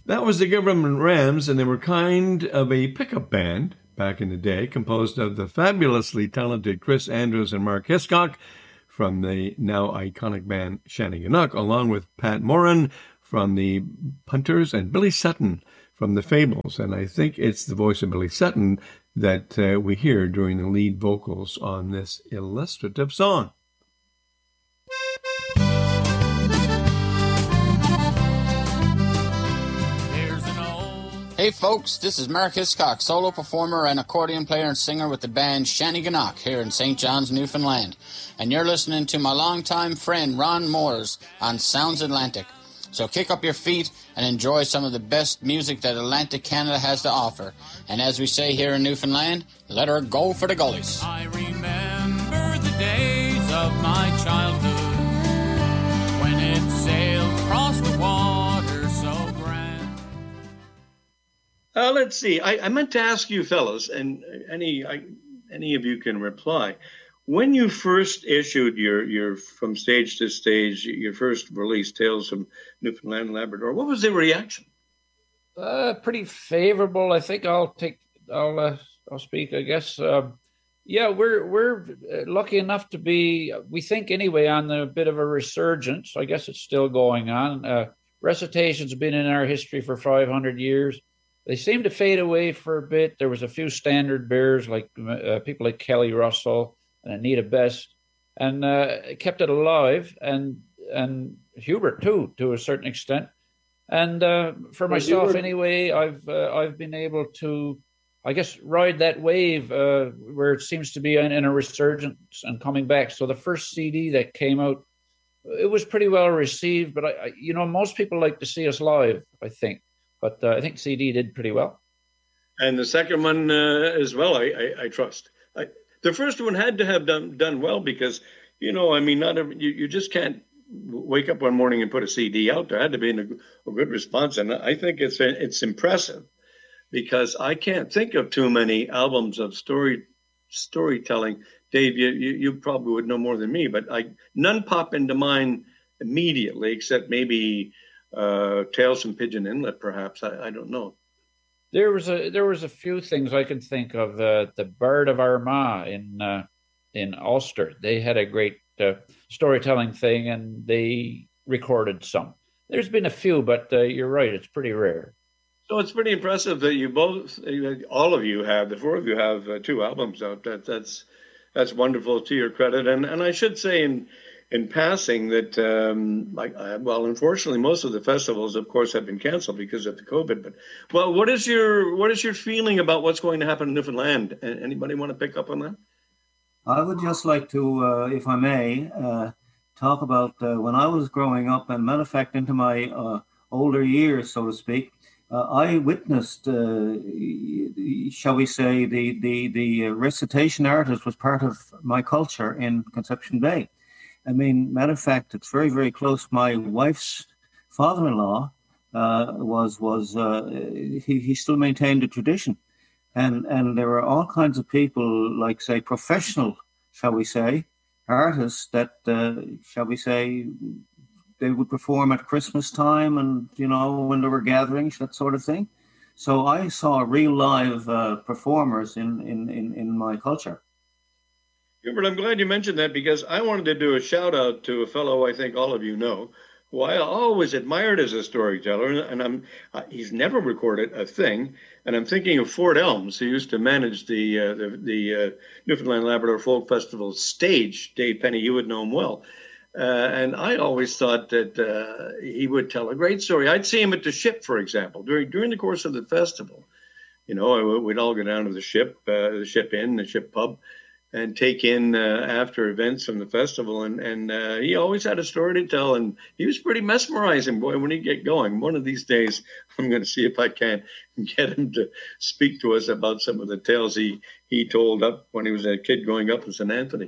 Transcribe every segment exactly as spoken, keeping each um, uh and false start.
That was the Government Rams, and they were kind of a pickup band back in the day, composed of the fabulously talented Chris Andrews and Mark Hiscock from the now iconic band Shanneyganock, along with Pat Moran from the Punters and Billy Sutton from the Fables. And I think it's the voice of Billy Sutton that uh, we hear during the lead vocals on this illustrative song. Hey folks, this is Mark Hiscock, solo performer and accordion player and singer with the band Shanneyganock here in Saint John's, Newfoundland. And you're listening to my longtime friend Ron Moores on Sounds Atlantic. So kick up your feet and enjoy some of the best music that Atlantic Canada has to offer. And as we say here in Newfoundland, let her go for the gullies. I remember the days of my childhood when it sailed across the water so grand. Uh, let's see. I, I meant to ask you fellas, and any I, any of you can reply. When you first issued your, your From Stage to Stage, your first release, Tales from Newfoundland and Labrador, what was the reaction? Uh, pretty favorable. I think I'll take, I'll, uh, I'll speak. I guess. Uh, yeah, we're we're lucky enough to be. We think anyway on a bit of a resurgence. I guess it's still going on. Uh, recitation's been in our history for five hundred years. They seem to fade away for a bit. There was a few standard bearers like uh, people like Kelly Russell and Anita Best, and uh, kept it alive, and and Hubert too, to a certain extent. And uh, for Well, myself, Hubert- anyway, I've uh, I've been able to, I guess, ride that wave uh, where it seems to be in, in a resurgence and coming back. So the first C D that came out, it was pretty well received. But I, I you know, most people like to see us live, I think. But uh, I think C D did pretty well. And the second one uh, as well, I, I, I trust. I, the first one had to have done done well because, you know, I mean, not every, you, you just can't wake up one morning and put a C D out. There had to be a, a good response. And I think it's it's impressive because I can't think of too many albums of story storytelling. Dave, you, you, you probably would know more than me, but I none pop into mind immediately except maybe uh, Tales from Pigeon Inlet, perhaps. I, I don't know. There was a there was a few things I can think of. Uh, the Bard of Armagh in uh, in Ulster, they had a great uh, storytelling thing, and they recorded some. There's been a few, but uh, you're right, it's pretty rare. So it's pretty impressive that you both, all of you have, the four of you have uh, two albums out. That that's that's wonderful to your credit. And and I should say in in passing that, um, like, I, well, unfortunately, most of the festivals, of course, have been canceled because of the COVID. But well, what is your what is your feeling about what's going to happen in Newfoundland? A- Anybody want to pick up on that? I would just like to, uh, if I may, uh, talk about uh, when I was growing up, and matter of fact, into my uh, older years, so to speak. Uh, I witnessed, uh, shall we say, the the the recitation artist was part of my culture in Conception Bay. I mean, matter of fact, it's very, very close. My wife's father-in-law uh, was was uh, he he still maintained the tradition, and and there were all kinds of people, like say professional, shall we say, artists that uh, shall we say, they would perform at Christmas time, and you know when there were gatherings, that sort of thing. So I saw real live uh, performers in, in in in my culture. Hubert, I'm glad you mentioned that because I wanted to do a shout out to a fellow I think all of you know, who I always admired as a storyteller, and I'm uh, he's never recorded a thing. And I'm thinking of Fort Elms, who used to manage the uh, the, the uh, Newfoundland Labrador Folk Festival stage. Dave Penny, you would know him well. Uh, and I always thought that uh, he would tell a great story. I'd see him at the Ship, for example, during during the course of the festival. You know, we'd all go down to the Ship, uh, the Ship Inn, the Ship Pub, and take in uh, after events from the festival. And, and uh, he always had a story to tell, and he was pretty mesmerizing, boy, when he'd get going. One of these days, I'm going to see if I can get him to speak to us about some of the tales he, he told up when he was a kid growing up in Saint Anthony.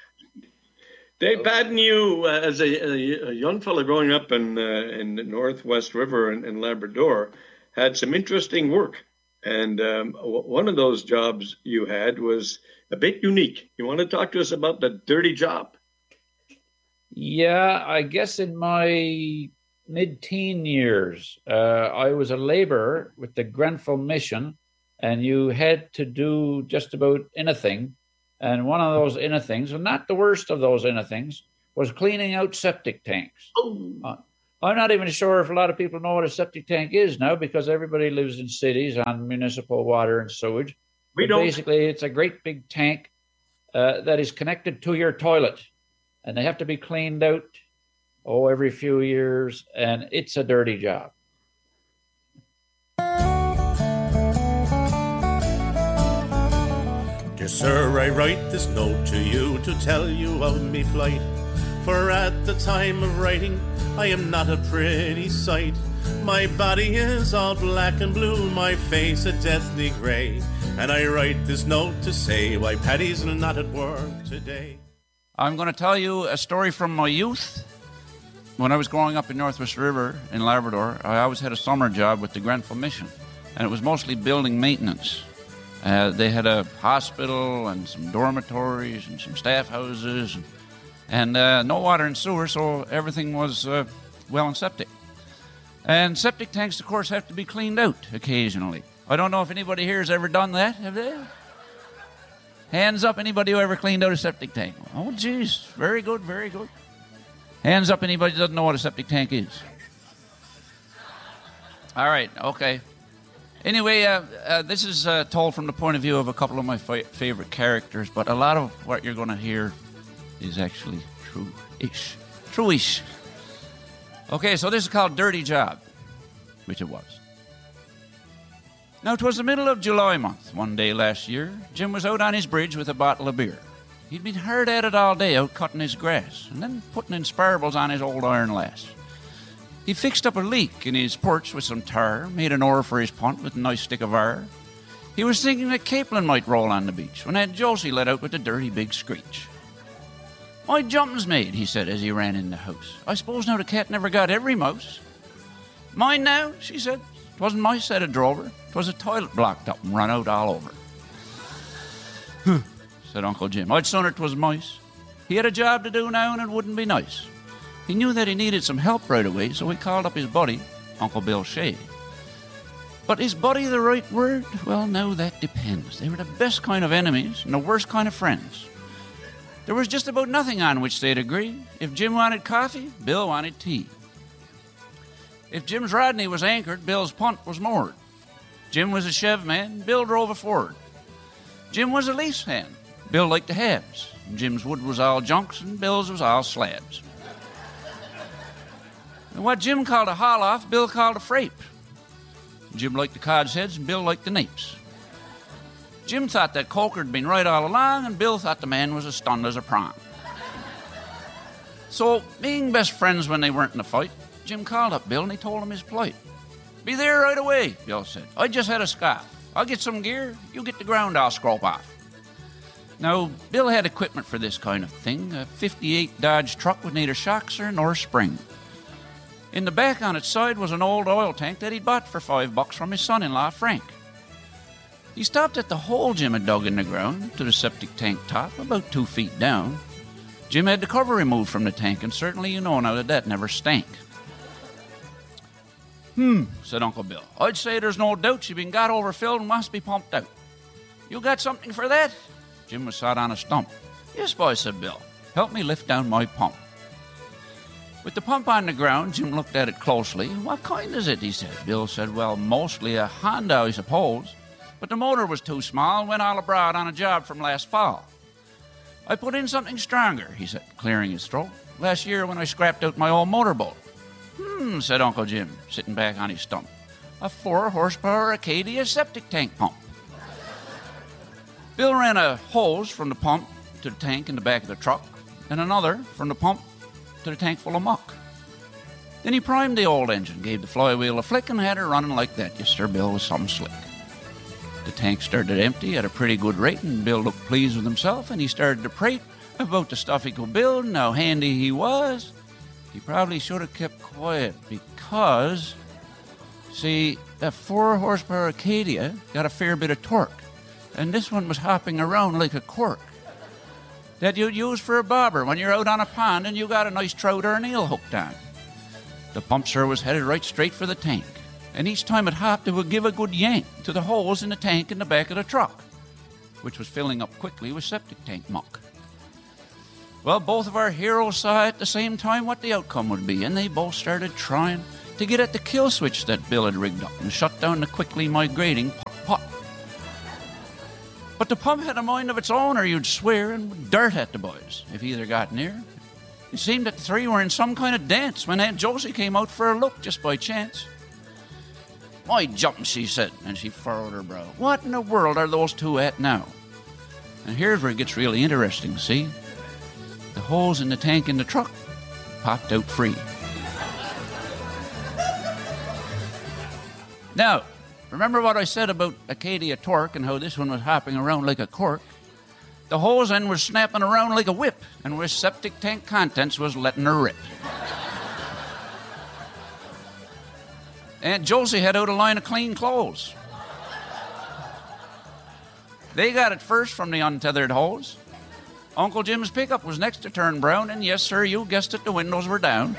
Dave Patton, you, uh, as a, a, a young fellow growing up in, uh, in the Northwest River in, in Labrador, had some interesting work. And um, w- one of those jobs you had was a bit unique. You want to talk to us about the dirty job? Yeah, I guess in my mid-teen years, uh, I was a laborer with the Grenfell Mission, and you had to do just about anything. And one of those anythings, and not the worst of those anythings, was cleaning out septic tanks. Oh. Uh, I'm not even sure if a lot of people know what a septic tank is now, because everybody lives in cities on municipal water and sewage. We but don't. Basically, it's a great big tank uh, that is connected to your toilet, and they have to be cleaned out, oh, every few years, and it's a dirty job. Dear sir, I write this note to you to tell you of me plight. For at the time of writing, I am not a pretty sight. My body is all black and blue, my face a deathly grey. And I write this note to say why Paddy's not at work today. I'm going to tell you a story from my youth. When I was growing up in Northwest River in Labrador, I always had a summer job with the Grenfell Mission, and it was mostly building maintenance. Uh, they had a hospital and some dormitories and some staff houses, and, and uh, no water and sewer, so everything was uh, well and septic. And septic tanks, of course, have to be cleaned out occasionally. I don't know if anybody here has ever done that, have they? Hands up, anybody who ever cleaned out a septic tank. Oh, geez, very good, very good. Hands up, anybody who doesn't know what a septic tank is. All right, okay. Anyway, uh, uh, this is uh, told from the point of view of a couple of my fi- favorite characters, but a lot of what you're going to hear is actually true-ish. True-ish. Okay, so this is called Dirty Job, which it was. Now, it was the middle of July month, one day last year. Jim was out on his bridge with a bottle of beer. He'd been hard at it all day out cutting his grass and then putting in sparbles on his old iron lass. He fixed up a leak in his porch with some tar, made an oar for his punt with a nice stick of iron. He was thinking that Capelin might roll on the beach when Aunt Josie let out with a dirty big screech. "My jumping's made," he said as he ran in the house. "I suppose now the cat never got every mouse." "Mine now," she said. "'Twasn't mice," said a drover. "'Twas a toilet blocked up and run out all over." "Huh," said Uncle Jim. "I'd sooner 'twas mice. He had a job to do now and it wouldn't be nice." He knew that he needed some help right away, so he called up his buddy, Uncle Bill Shea. But is buddy the right word? Well, now that depends. They were the best kind of enemies and the worst kind of friends. There was just about nothing on which they'd agree. If Jim wanted coffee, Bill wanted tea. If Jim's Rodney was anchored, Bill's punt was moored. Jim was a Chev man, Bill drove a Ford. Jim was a Leafs hand, Bill liked the Habs. Jim's wood was all junks and Bill's was all slabs. And what Jim called a haul-off, Bill called a frape. Jim liked the cod's heads and Bill liked the napes. Jim thought that Coker had been right all along, and Bill thought the man was as stunned as a prawn. So, being best friends when they weren't in a fight, Jim called up Bill and he told him his plight. "Be there right away," Bill said. "I just had a scoff. I'll get some gear, you get the ground I'll scrape off." Now, Bill had equipment for this kind of thing, a fifty-eight Dodge truck with neither shocks nor spring. In the back on its side was an old oil tank that he'd bought for five bucks from his son-in-law, Frank. He stopped at the hole Jim had dug in the ground to the septic tank top, about two feet down. Jim had the cover removed from the tank, and certainly you know now that that never stank. "Hmm," said Uncle Bill. "I'd say there's no doubt she's been got overfilled and must be pumped out. You got something for that?" Jim was sat on a stump. "Yes, boy," said Bill. "Help me lift down my pump." With the pump on the ground, Jim looked at it closely. "What kind is it?" he said. Bill said, "Well, mostly a Honda, I suppose. But the motor was too small and went all abroad on a job from last fall." "I put in something stronger," he said, clearing his throat. "Last year when I scrapped out my old motorboat." "Hmm," said Uncle Jim, sitting back on his stump. "A four-horsepower Acadia septic tank pump." Bill ran a hose from the pump to the tank in the back of the truck, and another from the pump to the tank full of muck. Then he primed the old engine, gave the flywheel a flick, and had her running like that. Yes, sir, Bill was something slick. The tank started empty at a pretty good rate, and Bill looked pleased with himself, and he started to prate about the stuff he could build and how handy he was. He probably should have kept quiet because, see, that four-horsepower Acadia got a fair bit of torque, and this one was hopping around like a cork that you'd use for a bobber when you're out on a pond and you got a nice trout or an eel hooked on. The pump, sir, was headed right straight for the tank, and each time it hopped, it would give a good yank to the holes in the tank in the back of the truck, which was filling up quickly with septic tank muck. Well, both of our heroes saw at the same time what the outcome would be, and they both started trying to get at the kill switch that Bill had rigged up and shut down the quickly migrating pot-pot. But the pump had a mind of its own, or you'd swear, and would dart at the boys if either got near. It seemed that the three were in some kind of dance when Aunt Josie came out for a look just by chance. "My jump," she said, and she furrowed her brow. "What in the world are those two at now?" And here's where it gets really interesting, see? The holes in the tank in the truck popped out free. Now, remember what I said about Acadia Torque and how this one was hopping around like a cork? The hose end was snapping around like a whip, and where septic tank contents was letting her rip. Aunt Josie had out a line of clean clothes. They got it first from the untethered hose. Uncle Jim's pickup was next to turn brown, and yes, sir, you guessed it, the windows were down.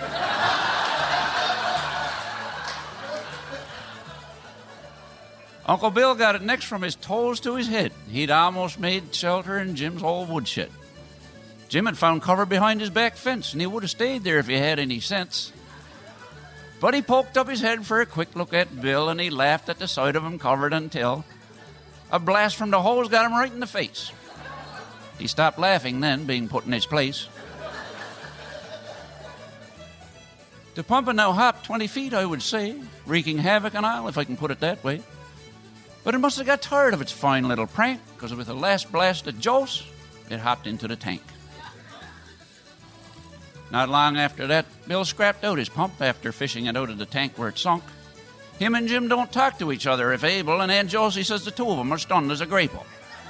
Uncle Bill got it next from his toes to his head. He'd almost made shelter in Jim's old woodshed. Jim had found cover behind his back fence, and he would have stayed there if he had any sense. But he poked up his head for a quick look at Bill, and he laughed at the sight of him covered until a blast from the hose got him right in the face. He stopped laughing then, being put in his place. The pump had now hopped twenty feet, I would say, wreaking havoc and all, if I can put it that way. But it must have got tired of its fine little prank, because with the last blast of Jose, it hopped into the tank. Not long after that, Bill scrapped out his pump after fishing it out of the tank where it sunk. Him and Jim don't talk to each other if able, and Aunt Josie says the two of them are stunned as a grapple.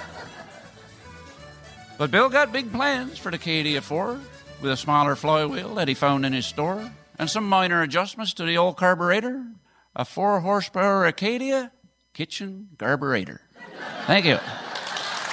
But Bill got big plans for the Acadia four, with a smaller flywheel that he found in his store, and some minor adjustments to the old carburetor, a four horsepower Acadia kitchen carburetor. Thank you.